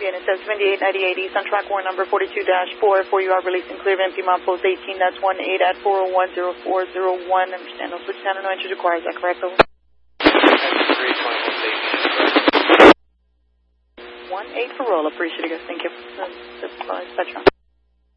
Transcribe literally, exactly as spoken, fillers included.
Indian, it's seventy-eight ninety-eight East on track one number forty-two dash four. For you are releasing clear of empty mount post eighteen dash one eight at four oh one oh four oh one. Understand, no switch channel, no entry required. Is that correct, over? one eight for roll. Appreciate it, guys. Thank you. That's Spectrum.